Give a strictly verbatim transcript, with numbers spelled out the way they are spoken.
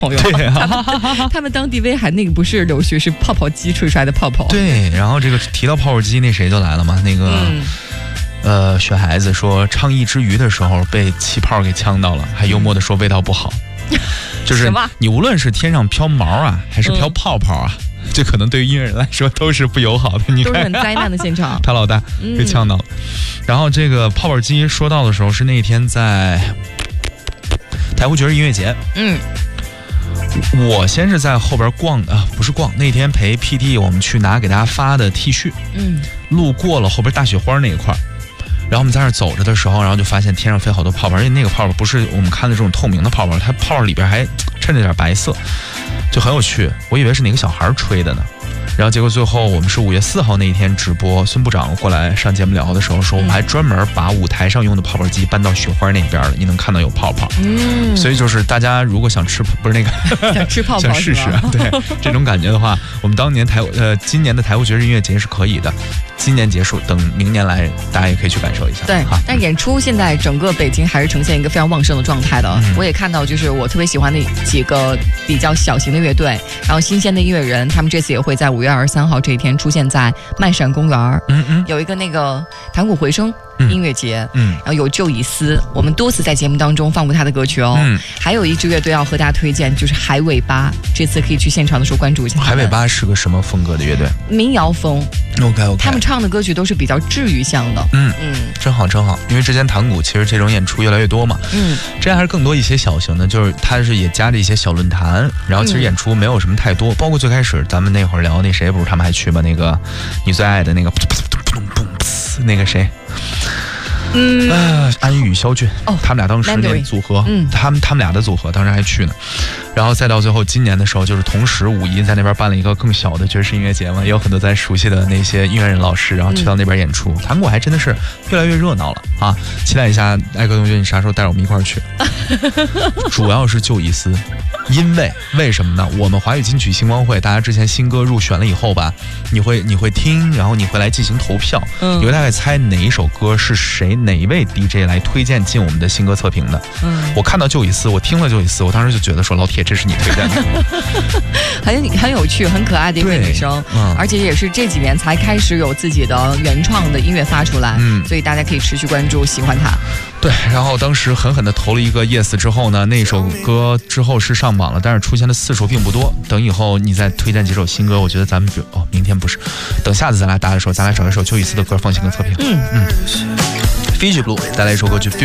朋友，对啊，他们, 他们当 D V 还那个不是柳絮，是泡泡机吹出来的泡泡。 对，然后这个提到泡泡机，那谁就来了嘛？那个、嗯、呃，雪孩子说唱一只鱼的时候被气泡给呛到了，还幽默的说味道不好。就是你无论是天上飘毛啊，还是飘泡泡啊，嗯、这可能对于音乐人来说都是不友好的。你看， 都是很灾难的现场。 他老大被呛到了。嗯、然后这个泡泡机说到的时候，是那一天在台湖爵士音乐节。嗯。我先是在后边逛啊，不是逛，那天陪 P D 我们去拿给大家发的 T 恤，嗯，路过了后边大雪花那一块，然后我们在那走着的时候，然后就发现天上飞好多泡泡，而且那个泡泡不是我们看的这种透明的泡泡，它泡泡里边还衬着点白色，就很有趣。我以为是哪个小孩吹的呢，然后结果最后我们是五月四号那一天直播，孙部长过来上节目聊的时候说，我们还专门把舞台上用的泡泡机搬到雪花那边了，你能看到有泡泡。嗯，所以就是大家如果想吃不是那个想吃泡泡想试试对这种感觉的话，我们当年台呃今年的台湖爵士音乐节是可以的。今年结束，等明年来，大家也可以去感受一下。 对，但演出现在整个北京还是呈现一个非常旺盛的状态的。嗯、我也看到，就是我特别喜欢的几个比较小型的乐队，然后新鲜的音乐人，他们这次也会在五月二十三号这一天出现在漫闪公园。嗯嗯，有一个那个弹鼓回声音乐节，嗯，然后有旧以思，我们多次在节目当中放过他的歌曲哦。嗯，还有一支乐队要和大家推荐，就是海尾巴，这次可以去现场的时候关注一下。 海尾巴是个什么风格的乐队？ 民谣风。 OK OK， 他们唱的歌曲都是比较治愈向的。嗯嗯，真好真好，因为之前弹鼓其实这种演出越来越多嘛。嗯，这样还是更多一些小型的，就是它是也加着一些小论坛，然后其实演出没有什么太多，嗯、包括最开始咱们那会儿聊那谁，不是他们还去吧？那个你最爱的那个那个谁。嗯，呃，安宇、肖俊，哦，他们俩当时那组合，嗯，他们他们俩的组合当时还去呢，然后再到最后今年的时候，就是同时五一在那边办了一个更小的爵士音乐节嘛，也有很多咱熟悉的那些音乐人老师，然后去到那边演出，弹鼓还真的是越来越热闹了啊！期待一下，艾哥同学，你啥时候带着我们一块儿去？主要是旧意思。因为为什么呢？我们华语金曲星光会，大家之前新歌入选了以后吧，你会你会听，然后你会来进行投票，嗯，你会大概猜哪一首歌是谁哪一位 D J 来推荐进我们的新歌测评的。嗯，我看到旧以思，我听了旧以思，我当时就觉得说，老铁，这是你推荐的， 很很有趣，很可爱的一位女生，嗯，而且也是这几年才开始有自己的原创的音乐发出来，嗯，所以大家可以持续关注，喜欢她。 对，然后当时狠狠地投了一个 yes 之后呢，那首歌之后是上榜了，但是出现的次数并不多。等以后你再推荐几首新歌，我觉得咱们就哦，明天不是，等下次咱俩打的时候，咱俩找一首旧意思的歌放新歌测评。嗯嗯 ，Fiji Blue 带来一首歌曲。